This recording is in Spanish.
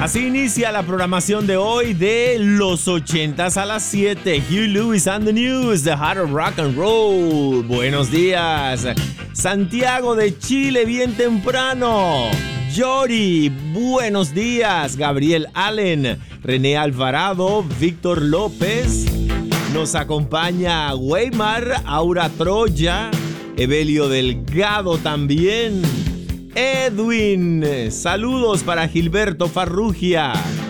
Así inicia la programación de hoy de los 80s a las 7. Hugh Lewis and the News, The Heart of Rock and Roll. Buenos días. Santiago de Chile, bien temprano. Yori, buenos días. Gabriel Allen, René Alvarado, Víctor López. Nos acompaña Weimar, Aura Troya, Evelio Delgado también. Edwin, saludos para Gilberto Farrugia.